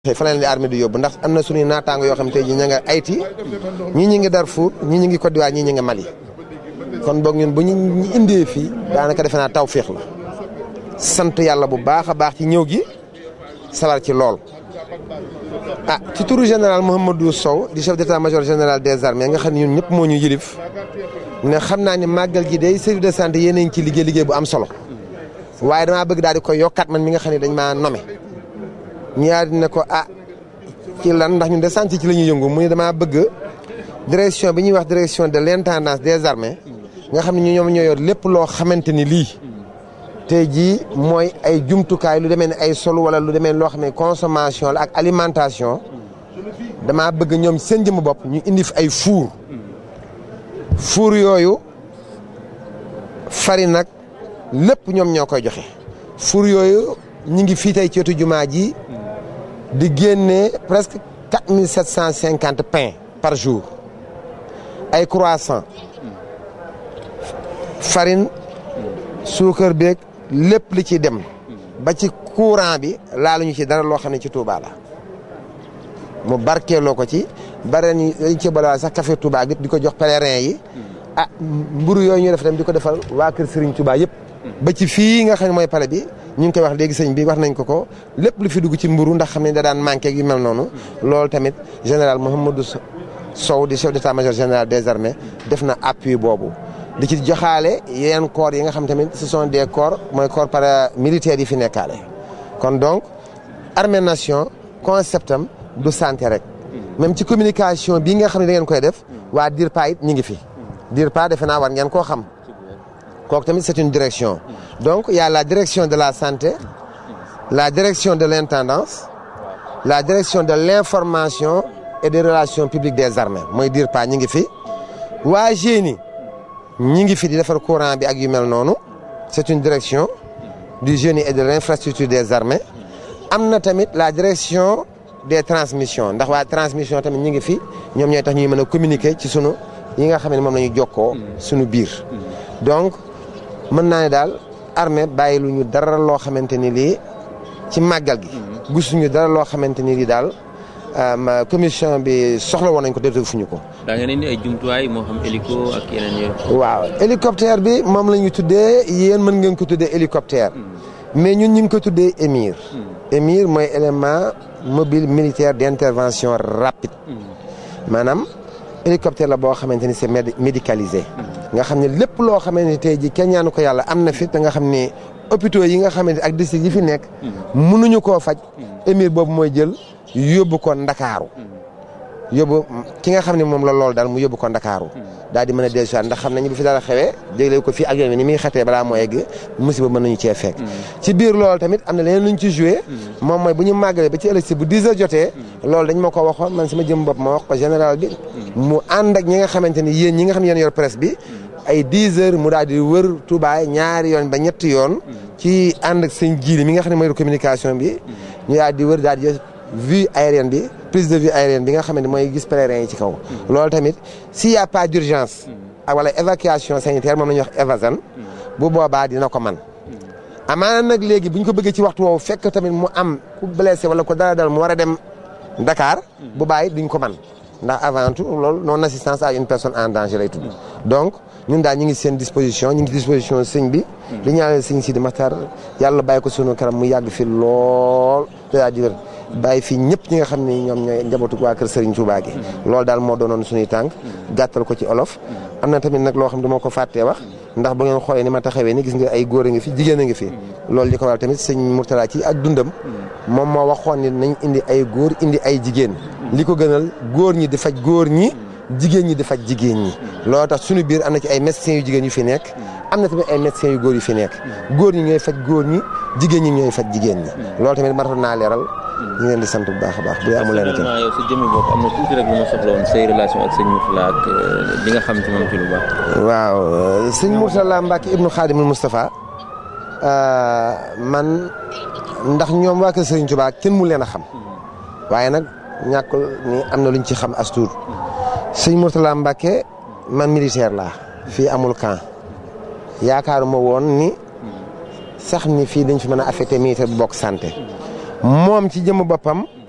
fa leen di armée di yóbbu ndax am na suñuy naataango yoo xam ne tey jii ña nga Haïti ñii ñi ngi Darfour ñii ñi ngi Côte d'Ivoire ñii ñi ngi Mali kon boog ñun bu ñu indee fii daanaka defe naa tawféex la sant yàlla bu baax a baax ci ñëw gi sawar ci lool. ci turu général Mouhamadou Sow di chef d'état-major général des armées nga xam ne ñun ñëpp moo ñu yilif ne xam naa ni màggal gi day service de santé yéen a ngi ci liggéey bu am solo waaye damaa bëgg daal di koy yokkaat man mi nga xam ne dañ maa nommé. ñaar ne ko ci lan ndax ñun de santé ci la ñuy yëngu mu ne damaa bëgg direction bi ñuy wax direction de l'intendance des armées nga xam ne ñoom ñoo yor lépp loo xamante ni lii tey jii mooy ay jumtukaay lu demee ne ay sol wala lu demee loo xam ne consommation la ak alimentation damaa bëgg ñoom seen jëmm bopp ñu indi fi ay four yooyu farine nag lépp ñoom ñoo koy joxe four yooyu ñi ngi fii tey ci wetu jumaa ji di génne presque 4750 pains par jour ay croissants farine suukar beeg lépp li ci dem ba ci courant bi laaluñu ci dara loo xam ne ci Touba la mu barkeeloo ko ci bare ñu dañ ci balaa sax café Touba gi di ko jox pèlerin yi mburu yooyu ñu def dem di ko defal waa kër Serigne Touba yëpp ba ci fii nga xam ne mooy palais bi ñu ngi koy wax léegi sëñ bi wax nañ ko lépp lu fi dugg ci mburu ndax xam ne da daan manqué yu mel noonu loolu tamit général Mouhamadou Sow di chef d'état-major général des armées def na appui boobu di ci joxaale yeneen corps yi nga xam tamit ce sont des corps mooy corps paramilitaires yi fi nekkaale kon donc armée nation conceptam du santé rek même ci communication bii nga xam ne da ngeen koy def waa DIRPA it ñu ngi fi DIRPA defe naa war ngeen koo xam kooku tamit c'est une direction donc il y a la direction de la santé la direction de l'intendance la direction de l'information et des relations publiques des armées mooy DIRPA ñi ngi fi waa génie ñi ngi fi di defar courant bi ak yu mel noonu c'est une direction du génie et de l'infrastructure des armées am na tamit la direction des transmissions ndax waa transmission tamit ñi ngi fi ñoom ñooy tax ñuy mën a communiquer ci sunu yi nga xam ne moom la ñu jokkoo sunu biir donc mën naa ne daal armée bàyyi lu ñu dara loo xamante ni lii ci màggal gi gisuñu dara loo xamante ni lii daal commission bi soxla woon nañ ko defuñu ko. daa ngeen indi ay jumtuwaay moo xam hélico ak yeneen yooyu. waaw hélicoptère bi moom la ñu tuddee yéen mën ngeen ko tuddee hélicoptère mais ñun ñu ngi ko tuddee émir. émir mooy élément mobile militaire d'intervention rapide maanaam hélicoptère la boo xamante ni c'est médicalisé. nga xam ne lépp loo xamante ni tey jii kenn ñaanu ko yàlla am na fi te nga xam ne hôpitaux yi nga xamante ak district yi fi nekk mënuñu koo faj émir boobu mooy jël yóbbu ko Ndakaaru yóbbu ki nga xam ne moom la loolu daal mu yóbbu ko Ndakaaru daal di mën a dellusiwaat ndax xam nañu bu fi dara xewee jégle ko fii ak yoon ni muy xatee balaa moo egg musiba mën nañu cee fekk ci biir loolu tamit am na leneen luñ ci joué moom mooy bu ñu màggalee ba ci ëllëg si bu 10 heures jotee loolu dañ ma ko waxoon man sama jëm bopp ma wax ko général bi mu ànd ak ñi nga xamante ni yéen ñi nga xam ne yéen yor presse bi ay 10 heures mu daal di wër Touba ñaari yoon ba ñetti yoon ci ànd ak seen jiili mi nga xam ne mooy communication bi ñu daal di wër daal di vue aérienne bi prise de vue aérienne bi nga xam ne mooy gis pèlerins yi ci kaw loolu tamit s'il y a pas d'urgence wala évacuation sanitaire moom la ñuy wax EVASAN bu boobaa dina ko man amaana nag léegi bu ñu ko bëggee ci waxtu woowu fekk tamit mu am ku blessé wala ko dara dal mu war a dem Dakar bu bàyyi duñ ko man ndax avant tout loolu non assistance à une personne en danger lay tudd donc ñun daal ñu ngi seen disposition ñu ngi disposition sëñ bi di ñaanal sëñ Sidi Maxtaar yàlla bàyyi ko sunu kanam mu yàgg fi lool c'est-à-dire bàyyi fii ñëpp ñi nga xam ne ñoom ñooy njabootu waa kër Serigne Touba gi loolu daal moo doonoon suñuy tànk gàttal ko ci olof am na tamit nag loo xam ne dama ko fàttee wax ndax bu ngeen xoolee ni ma taxawee ni gis nga ay góor a ngi fi jigéen a ngi fi loolu li ko waral tamit sëñ Mourtala ci ak dundam moom moo waxoon ni nañ indi ay góor indi ay jigéen li ko gënal góor ñi di faj góor ñi jigéen ñi di faj jigéen ñi loolu tax suñu biir am na ci ay médecins yu jigéen yu fi nekk am na tamit ay médecins yu góor yu fi nekk góor ñi ñooy faj góor ñi jigéen ñi ñooy faj jigéen ñi loolu tamit matoon naa leeral ñu ngi leen di sant bu baax a baax bu dee amul leen yow sa jëmmi bopp am na tuuti rek lu ma soxla woon say relation ak sëñ Mourtala ak li nga xam ci moom ci lu baax. waaw sëñ Mourtala Mbacke ibnu Khadimul Moustapha man ndax ñoom waa kër Serigne Touba kenn mu leen a xam waaye nag ñàkkul ni am na luñ ci xam as tuut sëñ Mourtala Mbacke man militaire laa fii amul camp yaakaaruma woon ni sax ni fii dañ fi mën a affecté militaire bu bokk santé moom ci jëmm boppam